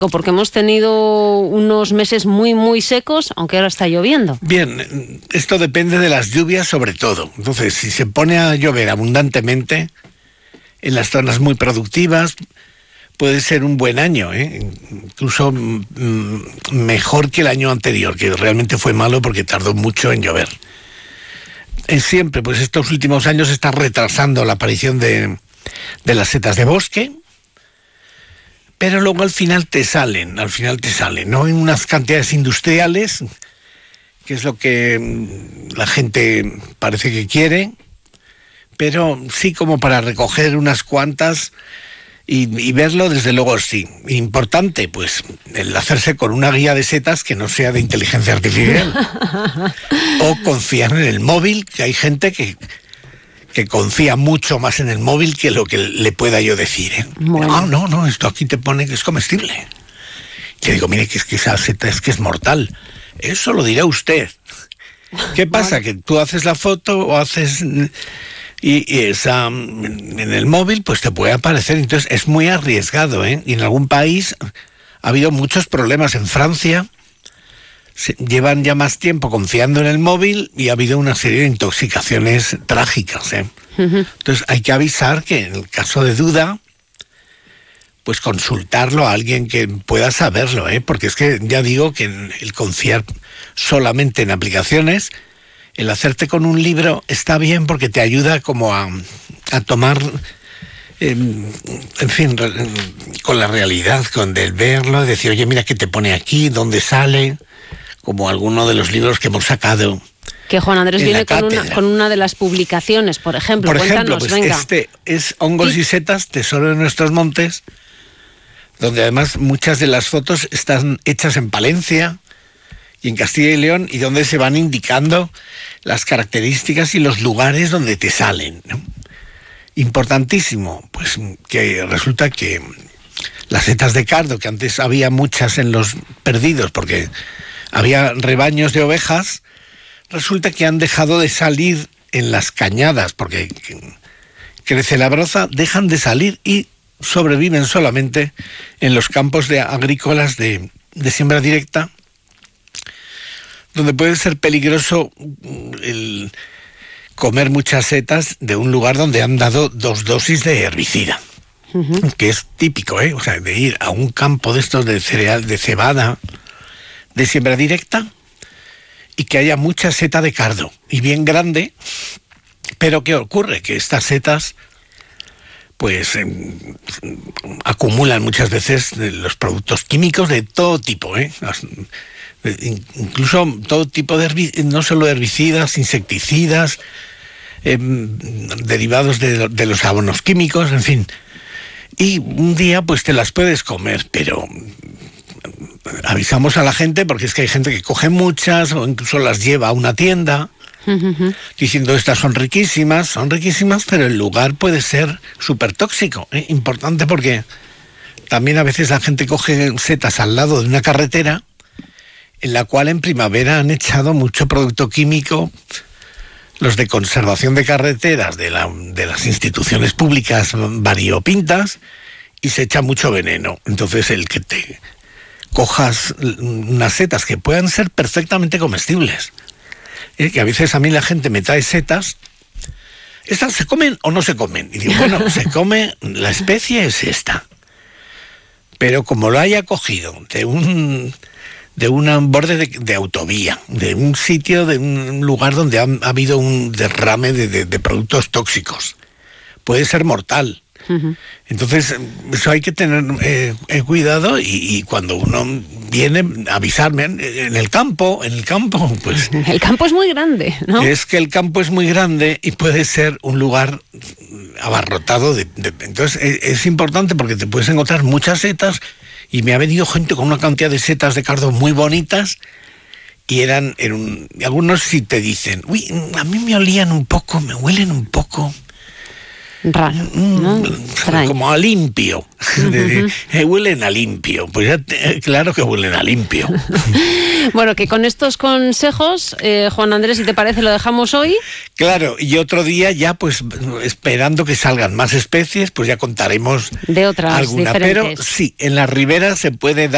porque hemos tenido unos meses muy, muy secos, aunque ahora está lloviendo. Bien, esto depende de las lluvias sobre todo. Entonces, si se pone a llover abundantemente en las zonas muy productivas, puede ser un buen año, incluso mejor que el año anterior, que realmente fue malo porque tardó mucho en llover. Siempre, pues estos últimos años se está retrasando la aparición de las setas de bosque, pero luego al final te salen, no en unas cantidades industriales, que es lo que la gente parece que quiere, pero sí como para recoger unas cuantas y verlo, desde luego sí. Importante, pues, el hacerse con una guía de setas que no sea de inteligencia artificial. O confiar en el móvil, que hay gente que confía mucho más en el móvil que lo que le pueda yo decir. Bueno. No, esto aquí te pone que es comestible. Le digo, mire, que es que esa seta es mortal. Eso lo dirá usted. ¿Qué pasa? Que tú haces la foto o haces... Y esa en el móvil pues te puede aparecer, entonces es muy arriesgado, y en algún país ha habido muchos problemas. En Francia llevan ya más tiempo confiando en el móvil y ha habido una serie de intoxicaciones trágicas. Entonces hay que avisar que en el caso de duda, pues consultarlo a alguien que pueda saberlo, porque es que ya digo que el confiar solamente en aplicaciones, el hacerte con un libro está bien porque te ayuda como a tomar, en fin, con la realidad, con el verlo, decir, oye, mira qué te pone aquí, dónde sale, como alguno de los libros que hemos sacado. Que Juan Andrés viene con una de las publicaciones, por ejemplo. Cuéntanos, pues venga. Este es Hongos y setas, tesoro de nuestros montes, donde además muchas de las fotos están hechas en Palencia y en Castilla y León, y donde se van indicando las características y los lugares donde te salen, ¿no? Importantísimo, pues que resulta que las setas de cardo, que antes había muchas en los perdidos, porque había rebaños de ovejas, resulta que han dejado de salir en las cañadas, porque crece la broza, dejan de salir y sobreviven solamente en los campos agrícolas de siembra directa, donde puede ser peligroso el comer muchas setas de un lugar donde han dado 2 dosis de herbicida, que es típico, o sea, de ir a un campo de estos de cereal, de cebada, de siembra directa, y que haya mucha seta de cardo, y bien grande. Pero ¿qué ocurre? Que estas setas pues acumulan muchas veces los productos químicos de todo tipo, incluso todo tipo de no solo herbicidas, insecticidas, derivados de los abonos químicos, en fin. Y un día pues te las puedes comer, pero avisamos a la gente, porque es que hay gente que coge muchas o incluso las lleva a una tienda diciendo estas son riquísimas, pero el lugar puede ser súper tóxico. Importante, porque también a veces la gente coge setas al lado de una carretera en la cual en primavera han echado mucho producto químico, los de conservación de carreteras de las instituciones públicas variopintas, y se echa mucho veneno. Entonces el que te cojas unas setas que puedan ser perfectamente comestibles, que a veces a mí la gente me trae setas, ¿estas se comen o no se comen? Y digo, bueno, se come, la especie es esta, pero como lo haya cogido de un borde de autovía, de un sitio, de un lugar donde ha habido un derrame de productos tóxicos, puede ser mortal. Entonces eso hay que tener cuidado, y cuando uno viene, avisarme. En el campo pues el campo es muy grande, ¿no? Es que el campo es muy grande y puede ser un lugar abarrotado entonces es importante, porque te puedes encontrar muchas setas. Y me ha venido gente con una cantidad de setas de cardo muy bonitas, y eran algunos sí te dicen, uy, a mí me olían un poco, me huelen un poco raro, ¿no? Como a limpio. Huelen a limpio. Pues ya claro que huelen a limpio. Bueno, que con estos consejos, Juan Andrés, si te parece, lo dejamos hoy. Claro, y otro día ya, pues esperando que salgan más especies, pues ya contaremos de otras alguna. diferentes. Pero sí, en la ribera se puede dar